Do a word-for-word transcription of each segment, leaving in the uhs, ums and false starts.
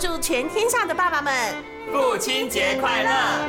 祝全天下的爸爸们父亲节快乐！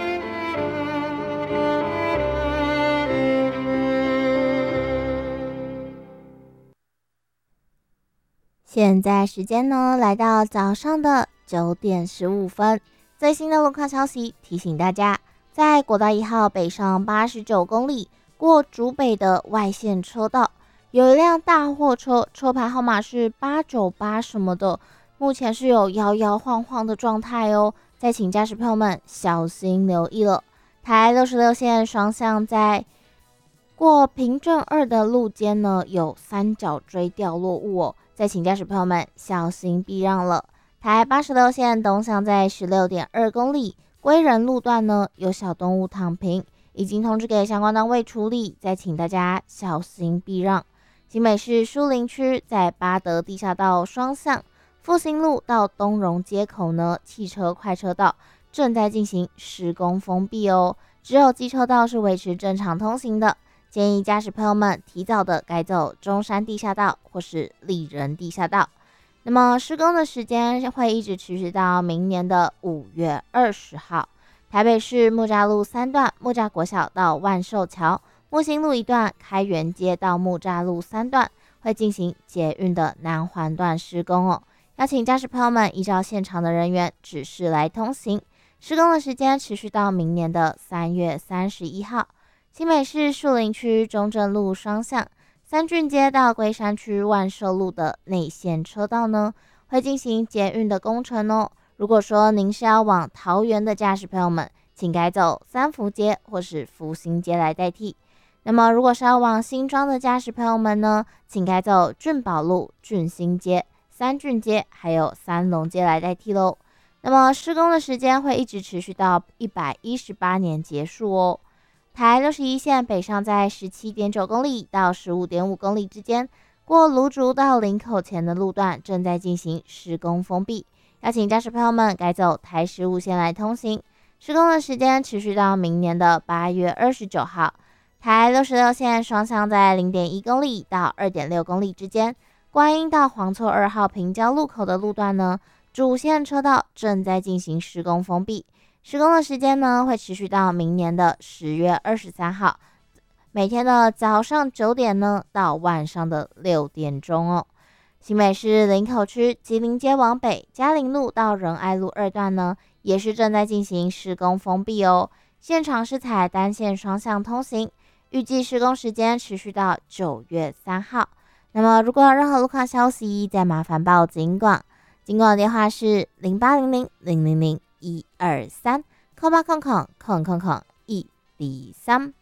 现在时间呢，来到早上的九点十五分。最新的路况消息提醒大家，在国道一号北上八十九公里过竹北的外线车道，有一辆大货车，车牌号码是八九八什么的，目前是有摇摇晃晃的状态哦，再请驾驶朋友们小心留意了。台六十六线双向在过平镇二的路肩呢，有三角锥掉落物哦，再请驾驶朋友们小心避让了。台八十六线东向在 十六点二公里归仁路段呢，有小动物躺平，已经通知给相关单位处理，再请大家小心避让。新北市树林区在八德地下道双向复兴路到东荣街口呢，汽车快车道正在进行施工封闭哦，只有机车道是维持正常通行的，建议驾驶朋友们提早的改走中山地下道或是立人地下道。那么施工的时间会一直持续到明年的五月二十号。台北市木栅路三段木栅国小到万寿桥，木星路一段开元街到木栅路三段会进行捷运的南环段施工哦，邀请驾驶朋友们依照现场的人员指示来通行。施工的时间持续到明年的三月三十一号。新北市树林区中正路双向三郡街到龟山区万寿路的内线车道呢，会进行捷运的工程哦。如果说您是要往桃园的驾驶朋友们，请改走三福街或是福兴街来代替。那么如果是要往新庄的驾驶朋友们呢，请改走俊宝路、俊兴街、三郡街还有三龙街来代替喽。那么施工的时间会一直持续到一百一十八年结束哦。台六十一线北上在 十七点九公里到 十五点五公里之间，过芦竹到林口前的路段正在进行施工封闭，邀请驾驶朋友们改走台十五线来通行。施工的时间持续到明年的八月二十九号。台六十六线双向在 零点一公里到 二点六公里之间，观音到黄厝二号平交路口的路段呢，主线车道正在进行施工封闭。施工的时间呢，会持续到明年的十月二十三号，每天的早上九点呢到晚上的六点钟哦。新北市林口区吉林街往北嘉陵路到仁爱路二段呢，也是正在进行施工封闭哦。现场是采单线双向通行，预计施工时间持续到九月三号。那么如果有任何路况消息，再麻烦报警广，警广的电话是零八零零零零零一二三，空八空空空空空一零三。